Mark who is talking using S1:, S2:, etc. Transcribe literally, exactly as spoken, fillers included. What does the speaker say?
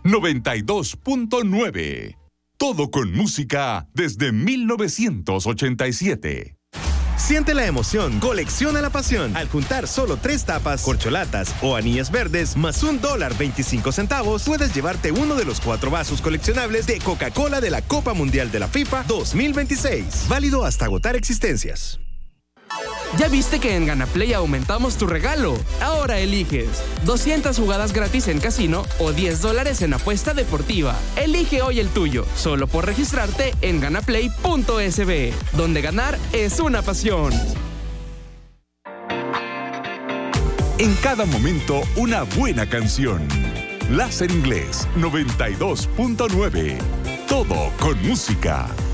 S1: noventa y dos punto nueve. Todo con música desde mil novecientos ochenta y siete.
S2: Siente la emoción, colecciona la pasión. Al juntar solo tres tapas, corcholatas o anillas verdes, más un dólar veinticinco centavos, puedes llevarte uno de los cuatro vasos coleccionables de Coca-Cola de la Copa Mundial de la FIFA dos mil veintiséis. Válido hasta agotar existencias.
S3: ¿Ya viste que en GanaPlay aumentamos tu regalo? Ahora eliges doscientas jugadas gratis en casino o diez dólares en apuesta deportiva. Elige hoy el tuyo, solo por registrarte en ganaplay punto es be, donde ganar es una pasión.
S1: En cada momento, una buena canción. Láser Inglés noventa y dos punto nueve. Todo con música.